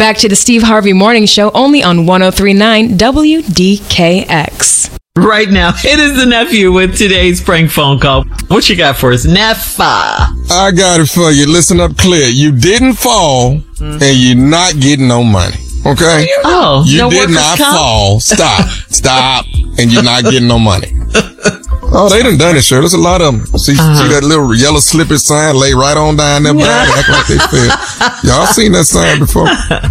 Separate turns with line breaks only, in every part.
Back to the Steve Harvey Morning Show, only on 103.9 WDKX.
Right now, it is the nephew with today's prank phone call. What you got for us, Neffa?
I got it for you. Listen up clear. You didn't fall, and you're not getting no money. Okay?
Oh,
you
no
did
workers'
not
comp?
fall. Stop, and you're not getting no money. Oh, they done it, sure. There's a lot of them. See that little yellow slippage sign lay right on down there, act like they fell. Y'all seen that sign before?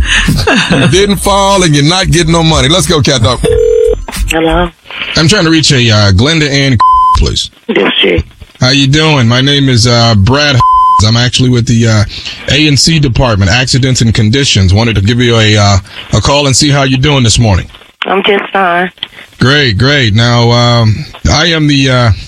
You didn't fall, and you're not getting no money. Let's go, cat dog.
Hello?
I'm trying to reach a Glenda Ann, please.
Yes, she.
How you doing? My name is Brad. I'm actually with the A&C department, Accidents and Conditions. Wanted to give you a call and see how you're doing this morning.
I'm just fine.
Great. Now, I am the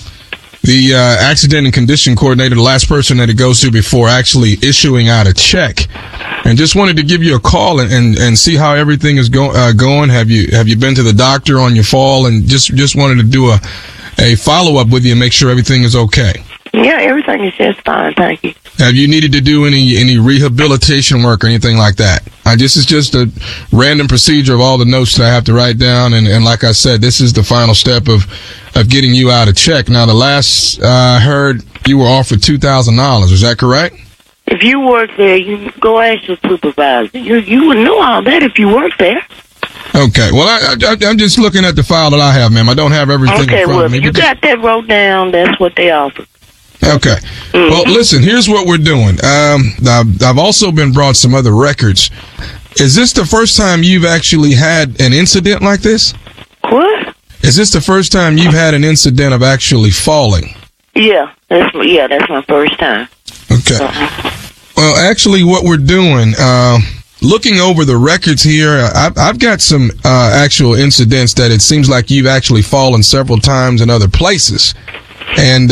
accident and condition coordinator, the last person that it goes to before actually issuing out a check. And just wanted to give you a call and see how everything is going. Have you been to the doctor on your fall? And just wanted to do a follow-up with you and make sure everything is okay.
Yeah, everything is just fine, thank you.
Have you needed to do any rehabilitation work or anything like that? This is just a random procedure of all the notes that I have to write down. And like I said, this is the final step of getting you out of check. Now, the last I heard, you were offered $2,000. Is that correct?
If you work there, you go ask your supervisor. You would know all that if you worked there.
Okay. Well, I'm just looking at the file that I have, ma'am. I don't have everything in front of me.
If you got that wrote down, that's what they offer.
Okay. Mm-hmm. Well, listen, here's what we're doing. I've also been brought some other records. Is this the first time you've actually had an incident like this?
What?
Is this the first time you've had an incident of actually falling?
Yeah, that's my first time.
Okay. Well, actually, what we're doing, looking over the records here, I've got some actual incidents that it seems like you've actually fallen several times in other places. And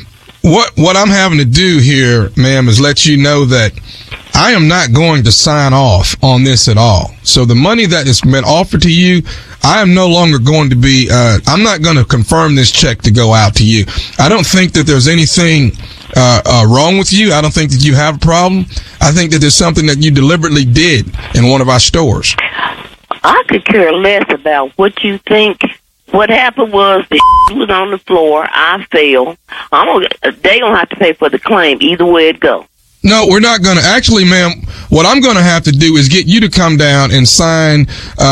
what I'm having to do here, ma'am, is let you know that I am not going to sign off on this at all. So the money that has been offered to you, I am no longer going to be, I'm not going to confirm this check to go out to you. I don't think that there's anything wrong with you. I don't think that you have a problem. I think that there's something that you deliberately did in one of our stores.
I could care less about what you think. What happened was the was on the floor. I fell. They don't have to pay for the claim either way it go.
No, we're not going to. Actually, ma'am, what I'm going to have to do is get you to come down and sign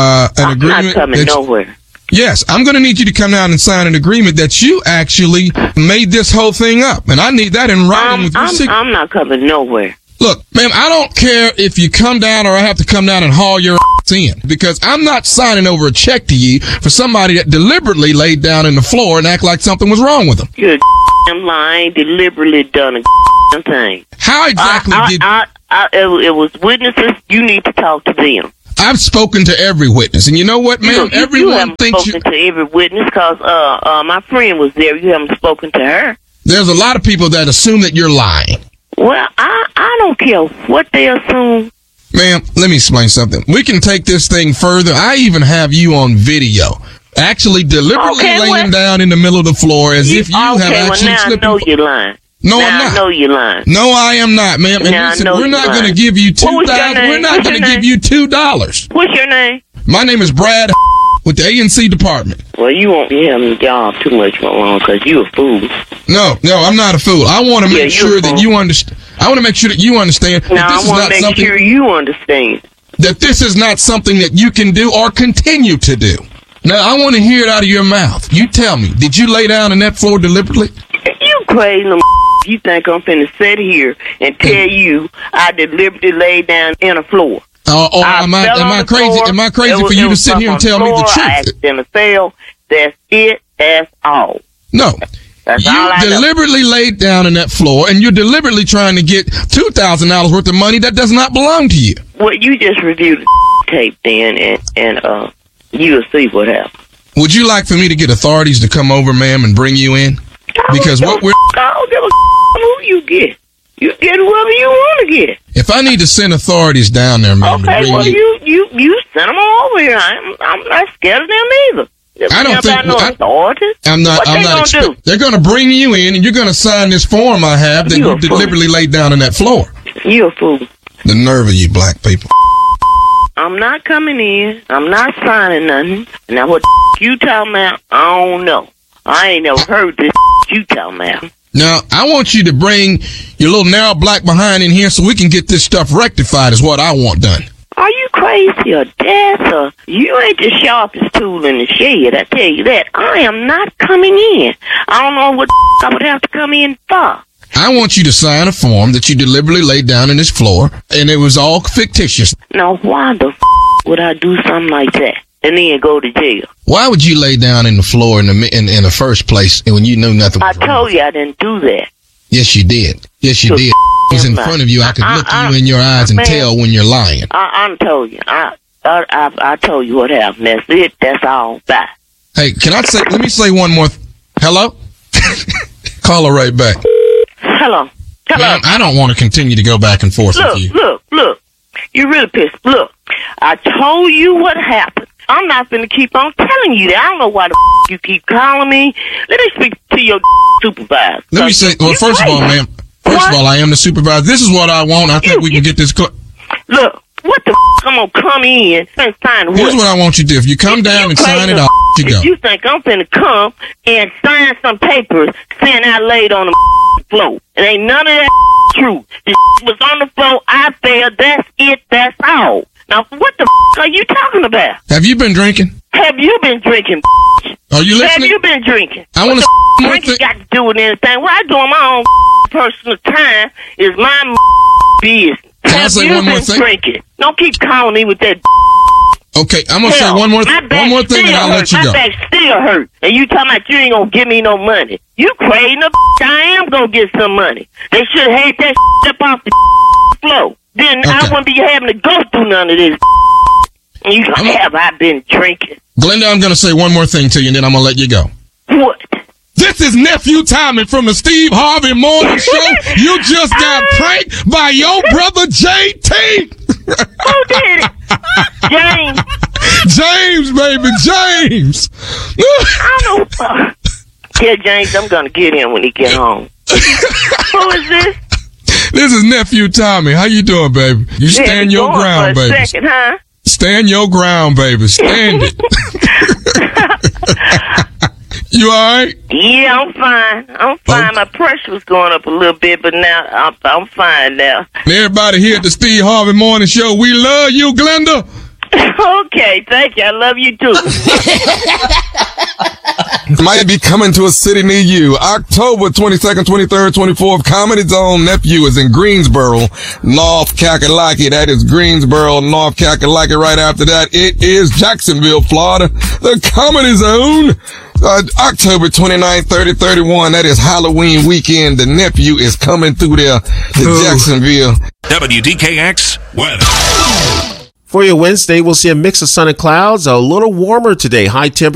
an agreement.
I'm not coming nowhere.
Yes, I'm going to need you to come down and sign an agreement that you actually made this whole thing up. And I need that in writing with your
I'm not coming nowhere.
Look, ma'am, I don't care if you come down or I have to come down and haul your ass in, because I'm not signing over a check to you for somebody that deliberately laid down in the floor and act like something was wrong with them.
You're lying, deliberately done a thing.
How exactly did...
it was witnesses. You need to talk to them.
I've spoken to every witness, and you know what, ma'am? Everyone thinks
you haven't spoken to every witness because my friend was there. You haven't spoken to her.
There's a lot of people that assume that you're lying.
Well, I don't care what they assume.
Ma'am, let me explain something. We can take this thing further. I even have you on video, actually deliberately laying down in the middle of the floor as if you have actually slipped.
I know you're lying.
No, I'm not.
I know you're lying.
No, I am not, ma'am. And listen, we're not going to give you $2,000. We're not going to give you $2.
What's your name?
My name is Brad with the A&C department.
Well, you won't be having a job too much for long because you a fool.
No, I'm not a fool. I want to make sure that you understand. I want to make sure that you understand.
Now, I want to make sure you understand
that this is not something that you can do or continue to do. Now, I want to hear it out of your mouth. You tell me, did you lay down on that floor deliberately?
You crazy. You think I'm finna sit here and tell you I deliberately laid down in the floor?
Am I crazy? Am I crazy for you to sit here and tell me the truth?
I accidentally fell. That's it. That's all.
No.
That's all I know.
You deliberately laid down on that floor, and you're deliberately trying to get $2,000 worth of money that does not belong to you.
Well, you just reviewed the tape then, and you'll see what happens.
Would you like for me to get authorities to come over, ma'am, and bring you in? Because what we're...
I don't give a who you get. You get whoever you want to get.
If I need to send authorities down there, ma'am,
okay,
to bring
you send them over here. I'm not scared of them either.
I don't think
authorities.
I'm not.
What
I'm
they
not.
Gonna do?
They're going to bring you in, and you're going to sign this form I have that you deliberately laid down on that floor.
You a fool.
The nerve of you, black people.
I'm not coming in. I'm not signing nothing. Now, what you talking about, I don't know. I ain't never heard this you talking about.
Now, I want you to bring your little narrow black behind in here so we can get this stuff rectified is what I want done.
Are you crazy or deaf? Or you ain't the sharpest tool in the shed, I tell you that. I am not coming in. I don't know what I would have to come in for.
I want you to sign a form that you deliberately laid down in this floor, and it was all fictitious.
Now, why the would I do something like that and then go to jail?
Why would you lay down in the floor in the first place when you knew nothing was wrong?
I told you I didn't do that.
Yes, you did. Yes, you did. It was in front of you. I could look you in your eyes and tell when you're lying.
I told you. I told you what happened. That's it. That's all. Bye.
Hey, let me say one more. Hello? Call her right back.
Hello.
Ma'am, I don't want to continue to go back and forth with you.
Look. You really pissed. Look, I told you what happened. I'm not going to keep on telling you that. I don't know why the you keep calling me. Let me speak to your supervisor.
Let me say, well, first of all, ma'am, I am the supervisor. This is what I want. I think we can get this.
Look, what the I'm going to come in and sign what?
Here's what I want you to do. If you come down and sign it, you go.
If you think I'm finna come and sign some papers saying I laid on the floor, it ain't none of that true. The was on the floor, I fell, that's it, that's all. Now, what the are you talking about?
Have you been drinking?
Have you been drinking?
Are you listening?
Have you been drinking?
I want to
drinking got to do with anything. What I do on my own personal time is my business.
Can I say one more thing?
Drinking? Don't keep calling me with that.
Okay, I'm gonna say one more thing, and I'll let you go.
My back still hurt, and you talking about you ain't gonna give me no money. You crazy? I am gonna get some money. They should have had that up off the floor. Then I wouldn't be having to go through none of this. And you have I been drinking?
Glenda, I'm gonna say one more thing to you, and then I'm gonna let you go.
What?
This is Nephew Tommy from the Steve Harvey Morning Show. You just got pranked by your brother JT.
Who did it? James.
James, baby, James.
I don't know. Yeah, James, I'm gonna get him when he get home. Who is this?
This is Nephew Tommy. How you doing, baby? You stand your ground, baby.
Second, huh?
Stand your ground, baby. Stand it. You all right?
Yeah, I'm fine. I'm fine. My pressure was going up a little bit, but now I'm fine now.
And everybody here at the Steve Harvey Morning Show, we love you, Glenda.
Okay, thank you. I love you too.
Might be coming to a city near you. October 22nd, 23rd, 24th, Comedy Zone Nephew is in Greensboro, North Kakalaki. That is Greensboro, North Kakalaki. Right after that, it is Jacksonville, Florida, the Comedy Zone. October 29th, 30th, 31st, that is Halloween weekend. The Nephew is coming through there to Jacksonville.
WDKX weather.
For your Wednesday, we'll see a mix of sun and clouds, a little warmer today. High temperature